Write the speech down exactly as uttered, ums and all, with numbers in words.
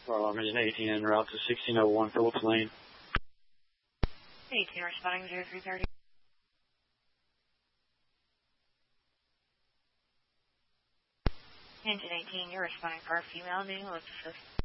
Um, engine eighteen en route to sixteen oh one Phillips Lane. eighteen responding zero three thirty. Engine eighteen, you're responding for a female needing lift assist.